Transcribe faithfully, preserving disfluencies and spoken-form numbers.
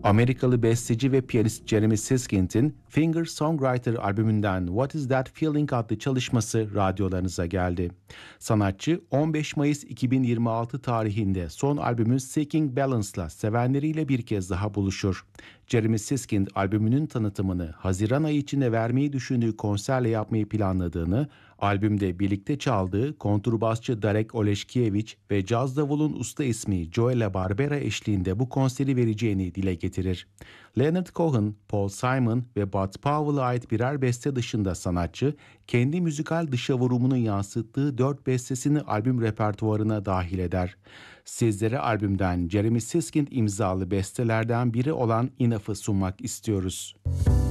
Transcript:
Amerikalı besteci ve piyanist Jeremy Siskind'in Finger Songwriter albümünden What Is That Feeling adlı çalışması radyolarınıza geldi. Sanatçı on beş Mayıs iki bin yirmi altı tarihinde son albümü Seeking Balance'la sevenleriyle bir kez daha buluşur. Jeremy Siskind albümünün tanıtımını Haziran ayı içinde vermeyi düşündüğü konserle yapmayı planladığını, albümde birlikte çaldığı kontrbasçı Darek Oleşkiewicz ve caz davulun usta ismi Joe Barbera eşliğinde bu konseri vereceğini dile getirir. Leonard Cohen, Paul Simon ve Bud Powell'a ait birer beste dışında sanatçı, kendi müzikal dışa vurumunu yansıttığı dört bestesini albüm repertuarına dahil eder. Sizlere albümden Jeremy Siskind imzalı bestelerden biri olan Enough'ı sunmak istiyoruz.